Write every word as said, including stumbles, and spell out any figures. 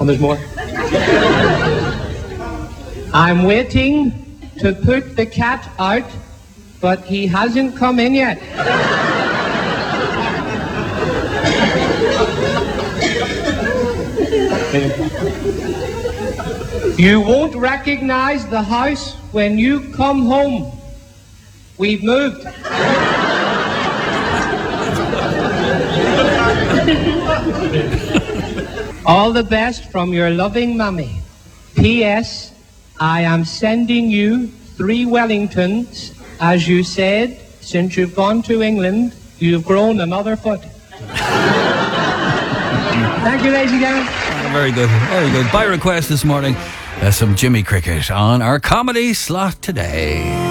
And there's more. I'm waiting to put the cat out, but he hasn't come in yet. You won't recognize the house when you come home. We've moved. All the best from your loving mummy. P S. I am sending you three Wellingtons. As you said, since you've gone to England, you've grown another foot. Thank you, ladies and gentlemen. Oh, very good, very good. By request this morning, uh, some Jimmy Cricket on our comedy slot today.